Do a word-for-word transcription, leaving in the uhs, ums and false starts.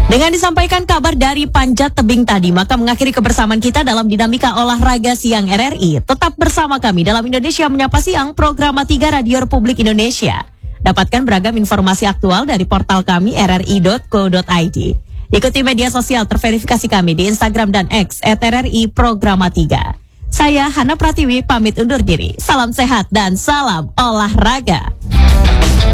Dengan disampaikan kabar dari Panjat Tebing tadi, maka mengakhiri kebersamaan kita dalam dinamika olahraga siang R R I. Tetap bersama kami dalam Indonesia Menyapa Siang, program tiga Radio Republik Indonesia. Dapatkan beragam informasi aktual dari portal kami r r i dot co dot i d. Ikuti media sosial terverifikasi kami di Instagram dan X et r r i Programa tiga. Saya Hana Pratiwi pamit undur diri. Salam sehat dan salam olahraga.